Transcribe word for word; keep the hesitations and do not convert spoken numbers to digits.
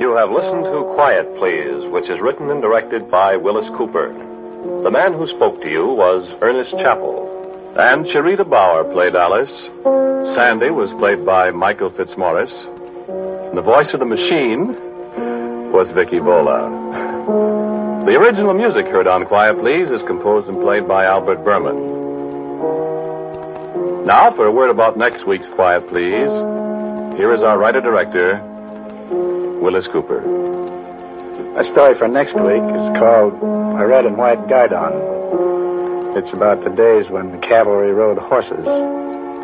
You have listened to Quiet Please, which is written and directed by Willis Cooper. The man who spoke to you was Ernest Chappell. And Sharita Bauer played Alice. Sandy was played by Michael Fitzmaurice. And the voice of the machine was Vicky Bola. The original music heard on Quiet Please is composed and played by Albert Berman. Now, for a word about next week's Quiet Please, here is our writer-director, Willis Cooper. My story for next week is called A Red and White Guidon. It's about the days when the cavalry rode horses.